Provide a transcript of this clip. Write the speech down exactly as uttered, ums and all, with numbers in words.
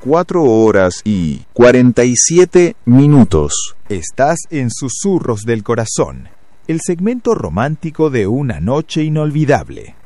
cuatro horas y cuarenta y siete minutos. Estás en Susurros del Corazón, el segmento romántico de una noche inolvidable.